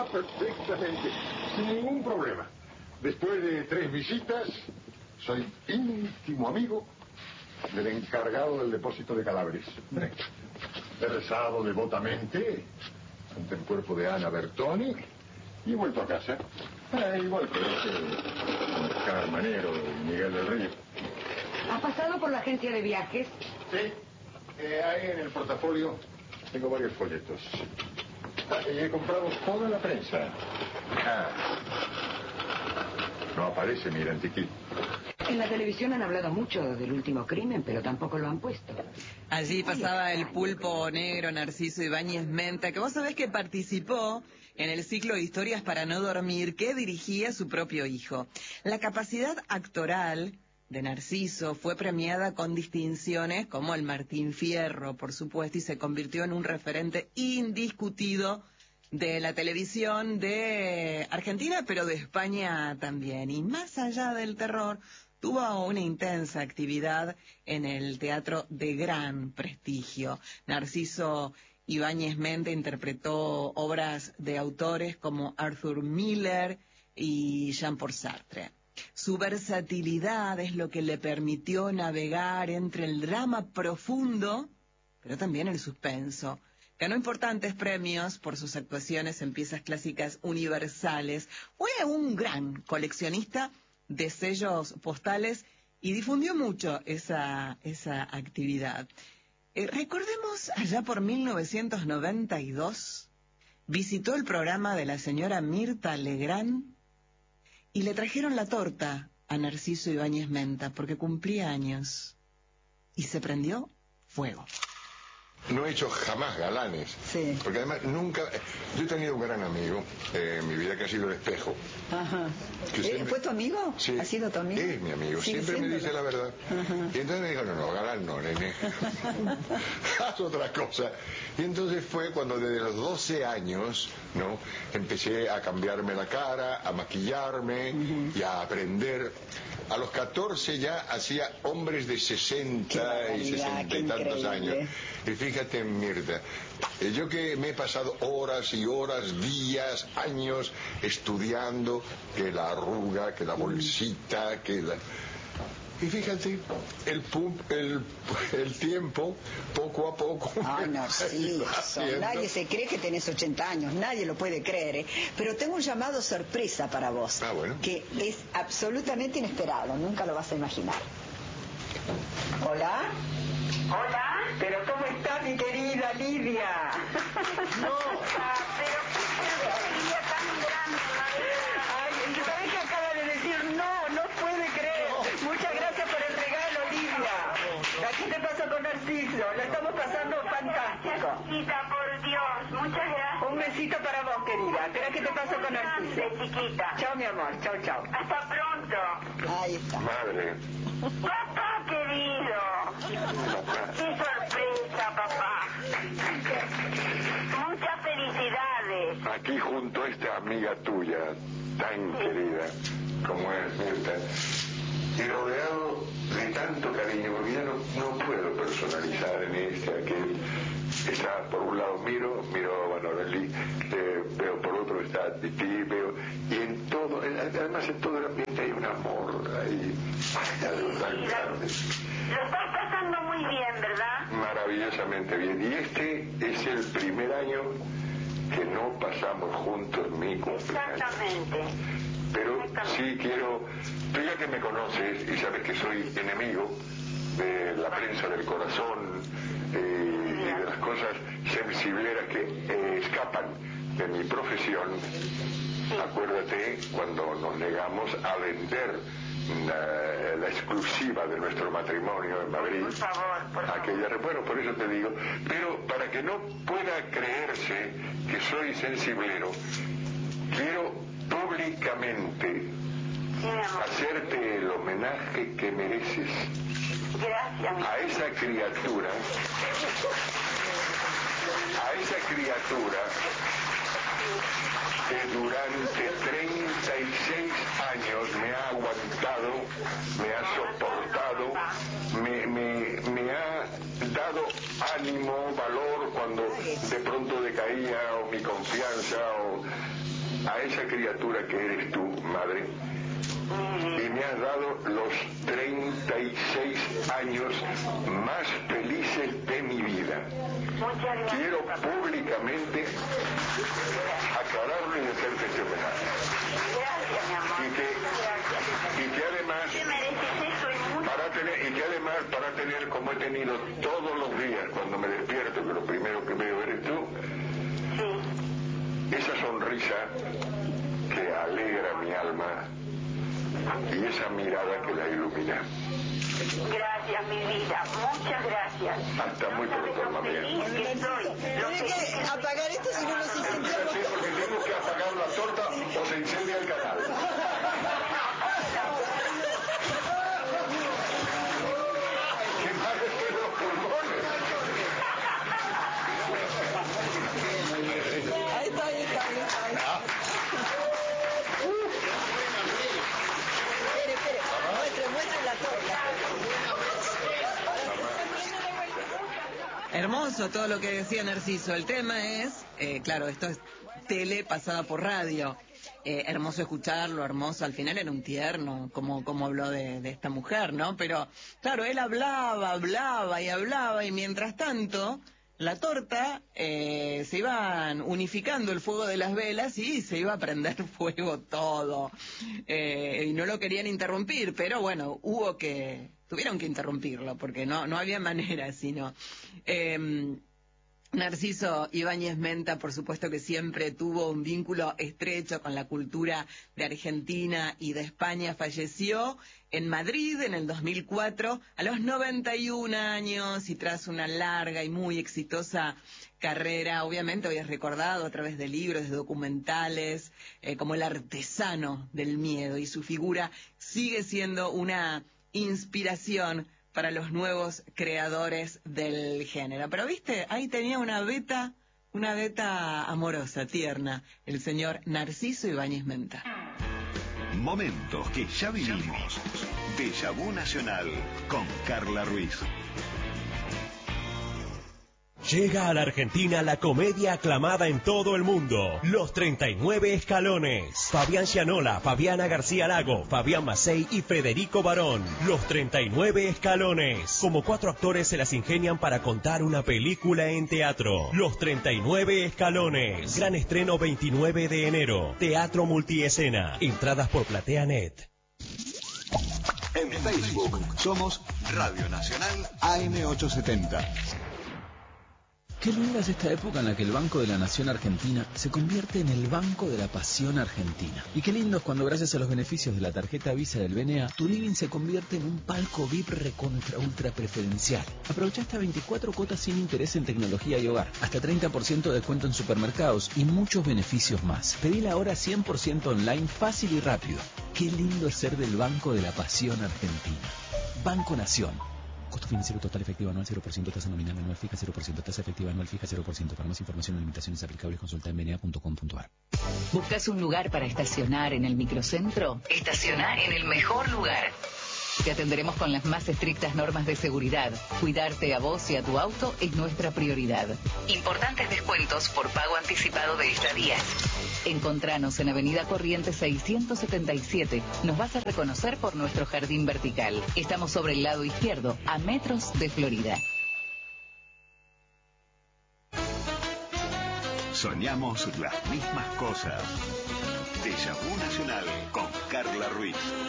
perfectamente, sin ningún problema. Después de 3 visitas, soy íntimo amigo del encargado del depósito de cadáveres. He rezado devotamente ante el cuerpo de Ana Bertoni y he vuelto a casa. Igual que Oscar Manero y Miguel del Río. ¿Ha pasado por la agencia de viajes? Sí. Ahí en el portafolio tengo varios folletos. Y he comprado toda la prensa. No aparece mi identikit. En la televisión han hablado mucho del último crimen, pero tampoco lo han puesto. Allí pasaba el pulpo negro Narciso Ibáñez Menta, que vos sabés que participó en el ciclo de Historias para no dormir que dirigía su propio hijo. La capacidad actoral de Narciso fue premiada con distinciones como el Martín Fierro, por supuesto, y se convirtió en un referente indiscutido de la televisión de Argentina, pero de España también. Y más allá del terror, tuvo una intensa actividad en el teatro de gran prestigio. Narciso Ibáñez Menta interpretó obras de autores como Arthur Miller y Jean-Paul Sartre. Su versatilidad es lo que le permitió navegar entre el drama profundo, pero también el suspenso. Ganó importantes premios por sus actuaciones en piezas clásicas universales. Fue un gran coleccionista de sellos postales y difundió mucho esa actividad. Recordemos, allá por 1992, visitó el programa de la señora Mirta Legrand y le trajeron la torta a Narciso Ibáñez Menta porque cumplía años y se prendió fuego. No he hecho jamás galanes. Sí. Porque además nunca... Yo he tenido un gran amigo en mi vida que ha sido el Espejo. Ajá. Siempre... ¿Fue tu amigo? Sí. ¿Ha sido tu amigo? Es mi amigo. Sí, siempre me dice la verdad. Ajá. Y entonces me dijo, no, galán no, nene. Haz otra cosa. Y entonces fue cuando desde los 12 años, ¿no? Empecé a cambiarme la cara, a maquillarme y a aprender. A los 14 ya hacía hombres de 60 y 60 y tantos años. Y fíjate, Mirta, yo que me he pasado horas y horas, días, años estudiando que la arruga, que la bolsita, que la... Y fíjate, el tiempo, poco a poco... Narciso, nadie se cree que tenés 80 años, nadie lo puede creer, ¿eh? Pero tengo un llamado sorpresa para vos, bueno. Que es absolutamente inesperado, nunca lo vas a imaginar. ¿Hola? Hola. ¿Pero cómo está mi querida Lidia? No. Pero qué alegría tan grande, María. Ay, ¿sabés que acaba de decir? No puede creer. Muchas gracias por el regalo, Lidia. ¿Qué te pasó con Narciso? La estamos pasando fantástico. Chiquita, por Dios, muchas gracias. Un besito para vos, querida. Espera, ¿qué te pasó con Narciso? Grande, chiquita. Chao, mi amor. Chao. Hasta pronto. Ahí está. Madre. Papá querido. Qué sorpresa, papá. Muchas felicidades. Aquí junto a esta amiga tuya, tan querida como es Mirta, y rodeado de tanto cariño, porque ya no puedo personalizar en este, aquel. Está por un lado miro a Manorelli, veo por otro está Titi, veo, y en todo, además en todo el ambiente hay un amor, hay algo tan grande. Lo estás pasando muy bien, ¿verdad? Maravillosamente bien, y este es el primer año que no pasamos juntos mi cumpleaños. Exactamente. Pero sí quiero, tú ya que me conoces y sabes que soy enemigo de la prensa del corazón y de las cosas sensibleras que escapan de mi profesión, acuérdate cuando nos negamos a vender la exclusiva de nuestro matrimonio en Madrid. Por favor. Bueno, por eso te digo, pero para que no pueda creerse que soy sensiblero, quiero públicamente hacerte el homenaje que mereces. Gracias, mi a esa criatura que durante 36 años me ha aguantado, me ha soportado, me ha dado ánimo, valor cuando de pronto decaía o mi confianza a esa criatura que eres tú, madre, y me has dado los 36 años más felices de mi vida. Quiero públicamente aclararlo y hacerte este homenaje. Gracias, mi amor. Y que además, Te mereces eso y mucho. para tener como he tenido todos los días cuando me despierto, que lo primero que veo eres tú, Sí. esa sonrisa que alegra mi alma y esa mirada que la ilumina. Gracias, mi vida. Muchas gracias. Hasta muy pronto, Lo mami. feliz que soy. Lo Tiene feliz que apagar esto si no nos Sí, incendiamos. porque tengo que apagar la torta o se incendia el canal. ¡Qué mal estoy de los pulmones! Ahí está. Espere. Muestre la torta. Hermoso todo lo que decía Narciso. El tema es, claro, esto es tele pasada por radio. Hermoso escucharlo, hermoso. Al final era un tierno, como habló de esta mujer, ¿no? Pero, claro, él hablaba y mientras tanto, la torta, se iban unificando el fuego de las velas y se iba a prender fuego todo. Y no lo querían interrumpir, pero bueno, tuvieron que interrumpirlo, porque no había manera, sino... Narciso Ibáñez Menta, por supuesto que siempre tuvo un vínculo estrecho con la cultura de Argentina y de España. Falleció en Madrid en el 2004 a los 91 años y tras una larga y muy exitosa carrera. Obviamente hoy es recordado a través de libros, de documentales, como el artesano del miedo, y su figura sigue siendo una inspiración para los nuevos creadores del género. Pero viste, ahí tenía una beta amorosa, tierna, el señor Narciso Ibáñez Menta. Momentos que ya vivimos. Déjà Vu Nacional con Carla Ruiz. Llega a la Argentina la comedia aclamada en todo el mundo, Los 39 Escalones. Fabián Gianola, Fabiana García Lago, Fabián Macei y Federico Barón. Los 39 Escalones. Como 4 actores se las ingenian para contar una película en teatro. Los 39 Escalones. Gran estreno 29 de enero. Teatro Multiescena. Entradas por PlateaNet. En Facebook somos Radio Nacional AM870. Qué linda es esta época en la que el Banco de la Nación Argentina se convierte en el Banco de la Pasión Argentina. Y qué lindo es cuando gracias a los beneficios de la tarjeta Visa del BNA, tu living se convierte en un palco VIP recontra ultra preferencial. Aprovecha hasta 24 cuotas sin interés en tecnología y hogar, hasta 30% de descuento en supermercados y muchos beneficios más. Pedila ahora 100% online, fácil y rápido. Qué lindo es ser del Banco de la Pasión Argentina. Banco Nación. Costo financiero total efectivo anual 0%, tasa nominal anual fija 0%, tasa efectiva anual fija 0%. Para más información o limitaciones aplicables consulta en bna.com.ar. ¿Buscas un lugar para estacionar en el microcentro? Estaciona en el mejor lugar. Te atenderemos con las más estrictas normas de seguridad. Cuidarte a vos y a tu auto es nuestra prioridad. Importantes descuentos por pago anticipado de estadías. Encontranos en Avenida Corrientes 677. Nos vas a reconocer por nuestro jardín vertical. Estamos sobre el lado izquierdo, a metros de Florida. Soñamos las mismas cosas. Déjà Vu Nacional con Carla Ruiz.